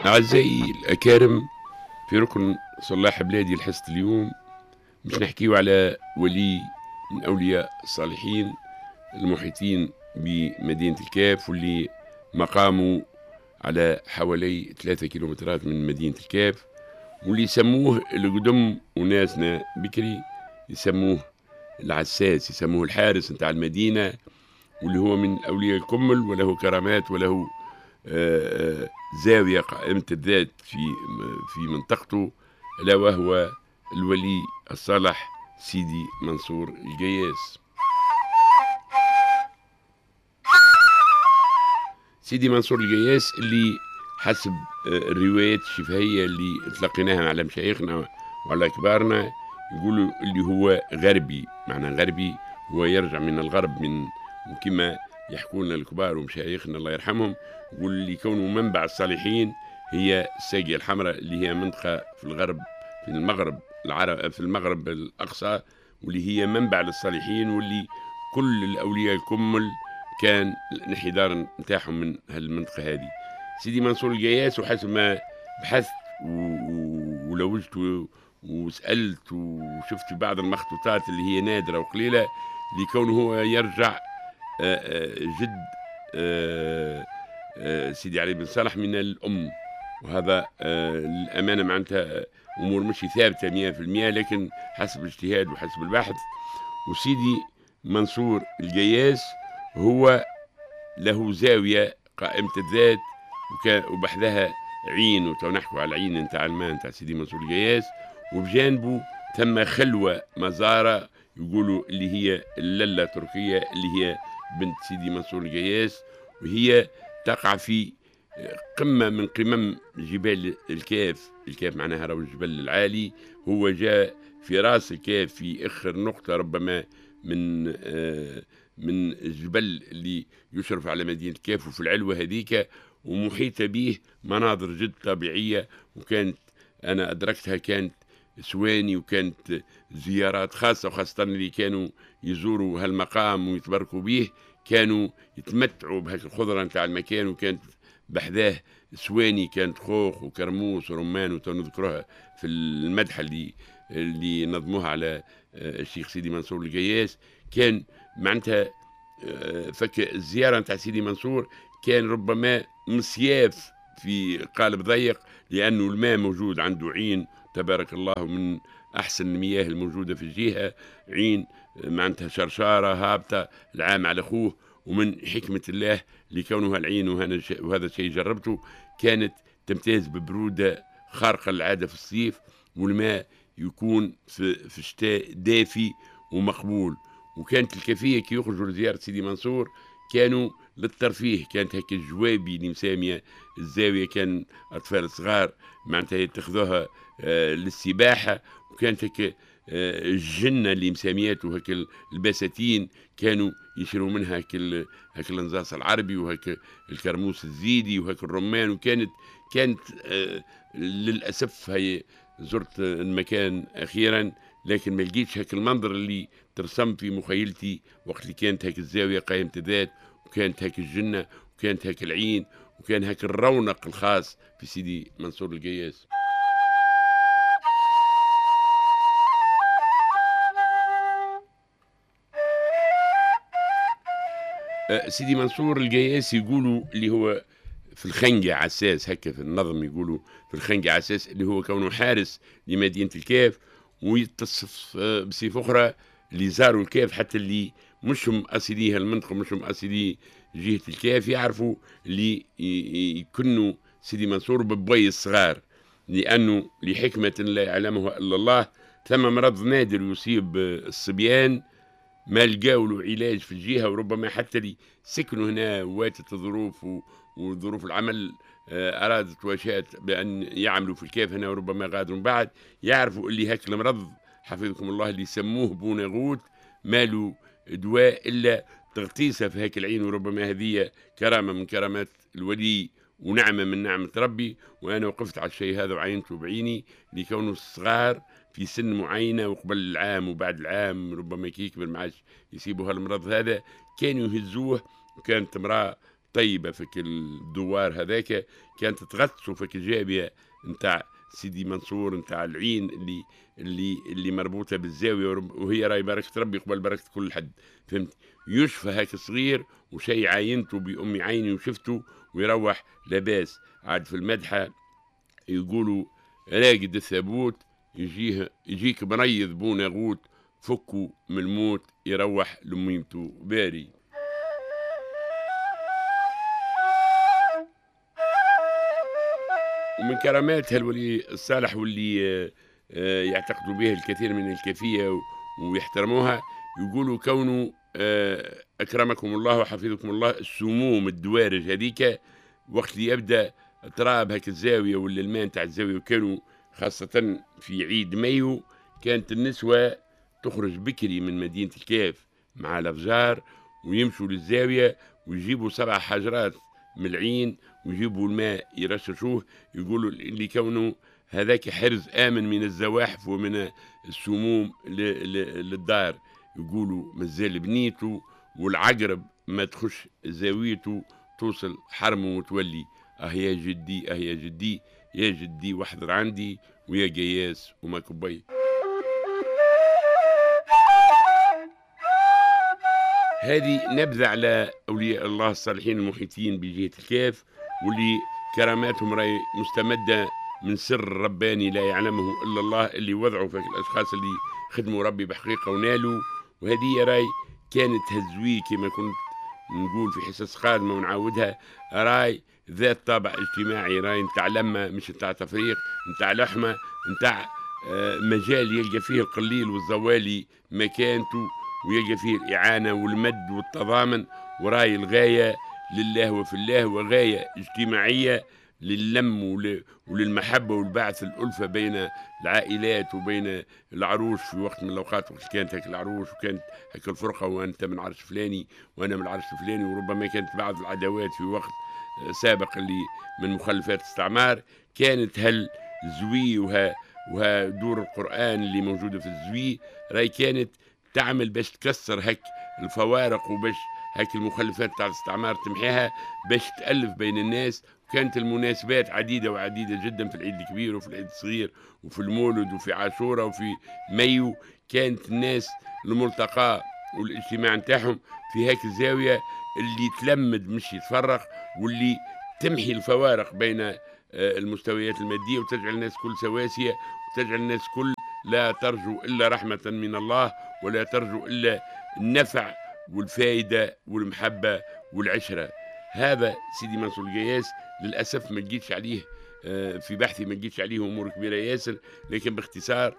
أعزائي الأكارم، في ركن صلاح بلادي الحصة اليوم مش نحكيو على ولي من أولياء الصالحين المحيطين بمدينة الكاف، واللي مقامه على حوالي 3 كيلومترات من مدينة الكاف، واللي يسموه القدم وناسنا بكري يسموه العساس، يسموه الحارس نتاع المدينة، واللي هو من أولياء الكمل وله كرامات وله زاوية قائمة الذات في منطقته، ألا وهو الولي الصالح سيدي منصور القياس. سيدي منصور القياس اللي حسب الروايات الشفهية اللي تلقيناها على مشايخنا وعلى كبارنا يقولوا اللي هو غربي، معنى غربي هو يرجع من الغرب، من وكما يحكون الكبار ومشايخنا الله يرحمهم، يقول اللي كونوا منبع الصالحين هي الساقية الحمراء، اللي هي منطقة في الغرب، في المغرب في المغرب الأقصى، واللي هي منبع للصالحين، واللي كل الأولياء الكمل كان الانحدار نتاعهم من هالمنطقة هذه. سيدي منصور القياس، وحسب ما بحثت ولوجت وسألت وشفت في بعض المخطوطات اللي هي نادرة وقليلة، لكونه هو يرجع جد سيدي علي بن صالح من الأم، وهذا الأمانة معناتها أمور مش ثابتة 100%، لكن حسب الاجتهاد وحسب البحث. وسيدي منصور القياس هو له زاوية قائمة الذات وبحذها عين، وتو نحكوا على العين نتاع الماء نتاع سيدي منصور القياس، وبجانبه ثم خلوة مزارة يقولوا اللي هي الللة تركية، اللي هي بنت سيدي منصور القياس، وهي تقع في قمة من قمم جبال الكاف. الكاف معناها راهو الجبل العالي، هو جاء في راس الكاف في اخر نقطة ربما من الجبل اللي يشرف على مدينة الكاف، وفي العلوة هذيك ومحيطة به مناظر جد طبيعية، وكانت أنا أدركتها كانت سواني، وكانت زيارات خاصة، وخاصة اللي كانوا يزوروا هالمقام ويتبركوا به كانوا يتمتعوا بهذه الخضرة نتاع المكان، وكانت بحذاه سواني، كانت خوخ وكرموس ورمان، وتنذكرها في المدحة اللي نظموها على الشيخ سيدي منصور القياس. كان معناتها فك الزيارة نتاع سيدي منصور كان ربما مصياف في قالب ضيق، لأنه الماء موجود عنده، عين تبارك الله من أحسن المياه الموجودة في الجهة، عين معناتها شرشارة هابطة العام على أخوه، ومن حكمة الله لكونها العين، وهذا الشيء جربته، كانت تمتاز ببرودة خارقة للعادة في الصيف، والماء يكون في الشتاء دافي ومقبول. وكانت الكيفية كي يخرجوا لزيارة سيدي منصور كانوا للترفيه، كانت هيك الجوابي اللي مسامية الزاوية، كان أطفال صغار معناتها يتخذوها للسباحة، وكانت هيك الجنة اللي مسامياته هيك البساتين كانوا يشروا منها هيك الانزاص العربي، وهيك الكرموس الزيدي، وهيك الرمان، كانت للأسف هي زرت المكان أخيرا، لكن ما لقيتش هيك المنظر اللي ترسم في مخيلتي وقت اللي كانت هيك الزاوية قائمة ذات، وكانت هيك الجنة، وكانت هيك العين، وكان هيك الرونق الخاص في سيدي منصور القياس. سيدي منصور القياس يقولوا اللي هو في الخنقة عساس، هكا في النظم يقولوا في الخنقة عساس، اللي هو كونه حارس لمدينة الكاف، ويتصف بصفة أخرى اللي زاروا الكاف، حتى اللي مش هم أصلي هالمنطقة، مش هم أصلي جهة الكاف، يعرفوا اللي يكونوا سيدي منصور ببوي الصغار، لأنه لحكمة لا يعلمها إلا الله ثم مرض نادر يصيب الصبيان ما لقاو له علاج في الجهة، وربما حتى اللي سكنوا هنا واتت الظروف وظروف العمل أرادت وشاءت بأن يعملوا في الكاف هنا، وربما غادروا من بعد يعرفوا اللي هاك المرض حفظكم الله اللي يسموه بونغوت ماله دواء إلا تغطيسه في هاك العين، وربما هذه كرامة من كرامات الولي ونعمة من نعمة ربي. وأنا وقفت على الشيء هذا وعينته بعيني، لكونه الصغار في سن معينة وقبل العام وبعد العام ربما كي يكبر ما عادش يصيبوا هالمرض هذا، كانوا يهزوه، وكانت امرأة الطيبة فك الدوار هذاك، كانت تغطسوا فك الجابية نتاع سيدي منصور نتاع العين اللي مربوطة بالزاوية، وهي راي بركة ربي قبل بركة كل حد، فهمت؟ يشفى هاك صغير وشي عاينته بأمي عيني وشفته ويروح لاباس. عاد في المدحة يقولوا راقد الثابوت يجيك مريض بوناغوت، فكوا من الموت يروح لميمته باري. ومن كرامات الولي الصالح واللي يعتقدوا به الكثير من الكافية ويحترموها، يقولوا كونه أكرمكم الله وحفظكم الله السموم الدوارج هذيك وقت اللي يبدأ تراب هك الزاوية ولا الماء نتاع الزاوية، وكانوا خاصة في عيد مايو كانت النسوة تخرج بكري من مدينة الكاف مع الأفجار ويمشوا للزاوية ويجيبوا 7 حجرات من العين ويجيبوا الماء يرششوه، يقولوا اللي كونه هذاك حرز آمن من الزواحف ومن السموم للدار. يقولوا مازال بنيته والعقرب ما تخش زاويته توصل حرمه وتولي يا جدي يا جدي يا جدي واحضر عندي ويا قياس وما كبي. هذه نبذة على أولياء الله الصالحين المحيطين بجهة الكاف، واللي كراماتهم راي مستمدة من سر رباني لا يعلمه إلا الله، اللي وضعوا في الأشخاص اللي خدموا ربي بحقيقة ونالوا. وهذه راي كانت هزوي كما كنت نقول في حصص قادمة ونعاودها، راي ذات طابع اجتماعي، راي نتاع لمة مش نتاع تفريق، نتاع لحمة، نتاع مجال يلقى فيه القليل والزوالي مكانته ويلقى فيه الإعانة والمد والتضامن، وراي الغاية لله وفي الله، وغاية اجتماعية لللم وللمحبة والبعث الألفة بين العائلات وبين العروش في وقت من الأوقات، وقت كانت هيك العروش وكانت هيك الفرقة وأنت من عرش فلاني وأنا من العرش الفلاني، وربما كانت بعض العداوات في وقت سابق اللي من مخلفات الاستعمار. كانت هالزوي ودور القرآن اللي موجودة في الزوي راي كانت تعمل باش تكسر هيك الفوارق وباش هيك المخلفات تاع الاستعمار تمحيها باش تألف بين الناس. وكانت المناسبات عديدة وعديدة جدا في العيد الكبير وفي العيد الصغير وفي المولد وفي عاشوراء وفي مايو، كانت الناس الملتقى والاجتماع نتاعهم في هيك الزاوية اللي تلمد مش يتفرق، واللي تمحي الفوارق بين المستويات المادية وتجعل الناس كل سواسية، وتجعل الناس كل لا ترجو إلا رحمة من الله ولا ترجو إلا النفع والفائدة والمحبة والعشرة. هذا سيدي منصور القياس للأسف ما لقيتش عليه في بحثي ما لقيتش عليه أمور كبيرة ياسر، لكن باختصار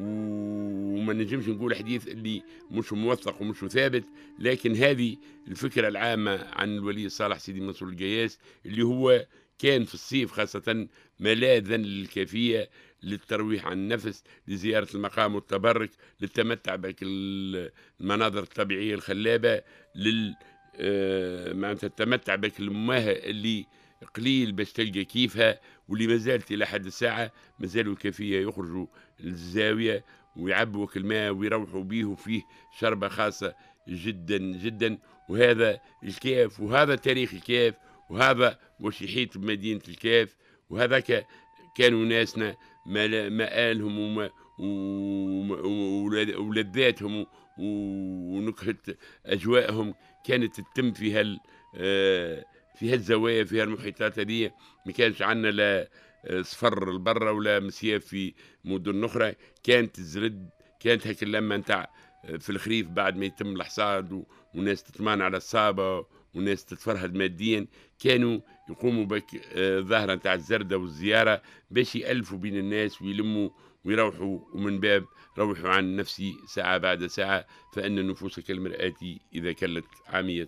وما نجمش نقول حديث اللي مش موثق ومش ثابت، لكن هذه الفكرة العامة عن الولي الصالح سيدي منصور القياس، اللي هو كان في الصيف خاصة ملاذا للكافية للترويح عن النفس، لزيارة المقام والتبرك، للتمتع بك المناظر الطبيعية الخلابة، معناتها التمتع بك المياه اللي قليل باش تلقى كيفها، واللي ما زالت إلى حد الساعة ما زالوا الكافية يخرجوا للزاوية ويعبوا الماء ويروحوا به، وفيه شربة خاصة جدا جدا. وهذا الكاف وهذا تاريخ الكاف وهذا وش يحيط بمدينة الكاف، وهذاك كانوا ناسنا مآلهم ولذاتهم ونكهة أجوائهم كانت تتم في هالزوايا في هالمحيطات هذه. ما كانش عندنا لا صفر البرة ولا مسياف في مدن أخرى، كانت الزرد، كانت هيك اللمة نتاع في الخريف بعد ما يتم الحصاد وناس تطمان على الصابة وناس تتفرهد ماديا، كانوا يقوموا بك ظاهرة نتاع الزردة والزيارة باش يألفوا بين الناس ويلموا ويروحوا، ومن باب روحوا عن نفسي ساعة بعد ساعة فإن النفوس كالمرآة إذا كلت عامية.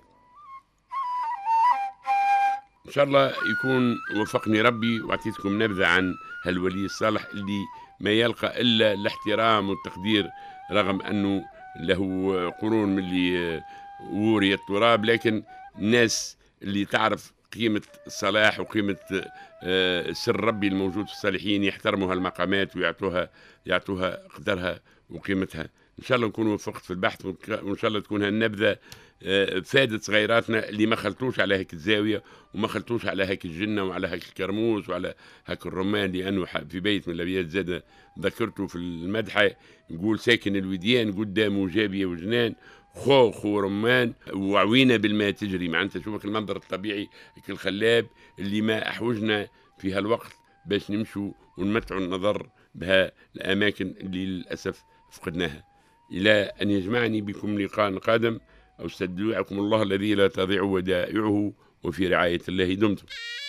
إن شاء الله يكون وفقني ربي وأعطيتكم نبذة عن هالولي الصالح اللي ما يلقى إلا الاحترام والتقدير رغم أنه له قرون من اللي وري التراب، لكن الناس اللي تعرف قيمة الصلاح وقيمة سر ربي الموجود في الصالحين يحترموا هالمقامات ويعطوها قدرها وقيمتها. إن شاء الله نكون وفقت في البحث، وإن شاء الله تكون هالنبذة فادت صغيراتنا اللي ما خلطوش على هيك الزاوية، وما خلطوش على هيك الجنة وعلى هيك الكرموس وعلى هيك الرمان. لأنه في بيت من الأبيات زاد ذكرته في المدحة، يقول: ساكن الوديان قدامه جابية وجنان، خوخ ورمان وعوينا بالماء تجري. معناتها شوفك المنظر الطبيعي هيك الخلاب اللي ما أحوجنا في هالوقت باش نمشوا ونمتعوا النظر بها الأماكن اللي للأسف فقدناها. إلى أن يجمعني بكم لقاء قادم، أستودعكم الله الذي لا تضيع ودائعه، وفي رعاية الله دمتم.